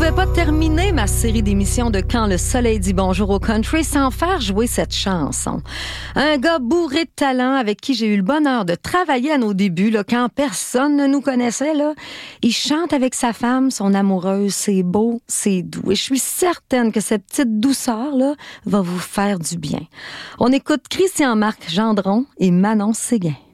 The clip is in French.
pouvais pas terminer ma série d'émissions de Quand le soleil dit bonjour au country sans faire jouer cette chanson. Un gars bourré de talent avec qui j'ai eu le bonheur de travailler à nos débuts, là, quand personne ne nous connaissait. Là. Il chante avec sa femme, son amoureuse. C'est beau, c'est doux. Et je suis certaine que cette petite douceur là, va vous faire du bien. On écoute Christian-Marc Gendron et Manon Séguin.